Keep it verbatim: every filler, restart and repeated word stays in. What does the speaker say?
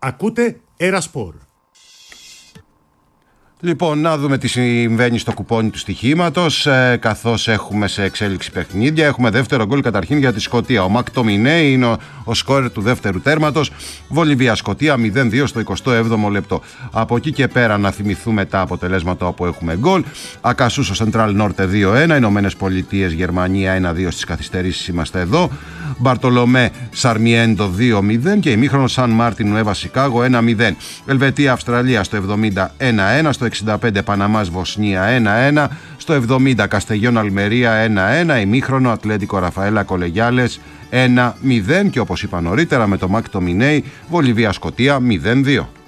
Ακούτε Ερασπορ. Λοιπόν, να δούμε τι συμβαίνει στο κουπόνι του στοιχήματος, ε, καθώς έχουμε σε εξέλιξη παιχνίδια. Έχουμε δεύτερο γκολ καταρχήν για τη Σκωτία. Ο Μακτομινέη είναι ο, ο σκόρερ του δεύτερου τέρματος. Βολιβία-Σκωτία μηδέν δύο στο εικοστό έβδομο λεπτό. Από εκεί και πέρα να θυμηθούμε τα αποτελέσματα όπου έχουμε γκολ. Ακασούσο Σεντράλ Νόρτε δύο ένα, Ηνωμένες Πολιτείες Γερμανία ένα δύο στις καθυστερήσεις είμαστε εδώ. Μπαρτολομέ Σαρμιέντο δύο μηδέν και ημίχρονο Σαν Μάρτιν Νουέβα Σικάγο ένα μηδέν. Ελβετία Αυστραλία στο εβδομήντα ένα ένα, στο εξήντα πέντε Παναμάς Βοσνία ένα ένα, στο εβδομήντα Καστεγιόν Αλμερία ένα ένα, ημίχρονο Ατλέντικο Ραφαέλα Κολεγιάλες ένα μηδέν και όπως είπα νωρίτερα με το Μακτομινέη Βολιβία Σκωτία μηδέν δύο.